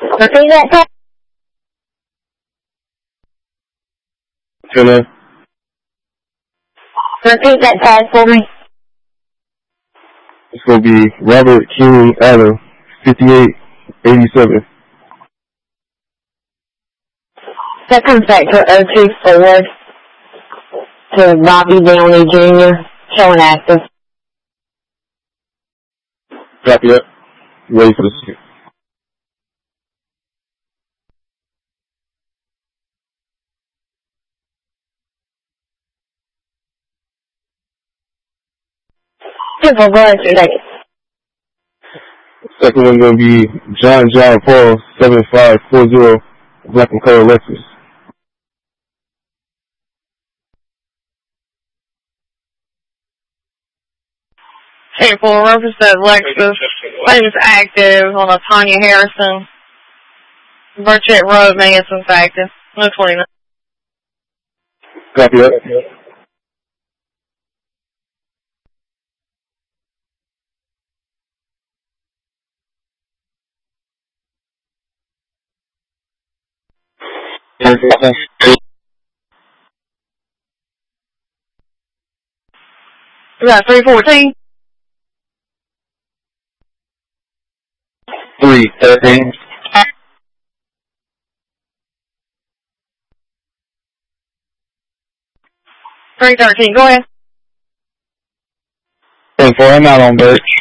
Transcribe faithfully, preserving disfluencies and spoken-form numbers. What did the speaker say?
Repeat that tag. Hello. Repeat that tag for me. It's gonna be Robert King Adam, fifty-eight eighty-seven. That comes back to oh two four to Bobby Downey Junior showing active. Copy that. Wait for the second. Simple blood today. Second one gonna be John John Paul seven five four zero Black and Color Lexus. Hey, for reference that Lexus claims active on a Tanya Harrison. Burchett Road, Manson's active. No twenty-nine. Copy that. Is that three fourteen? three thirteen. three thirteen, go ahead. And four, I'm out on Birch.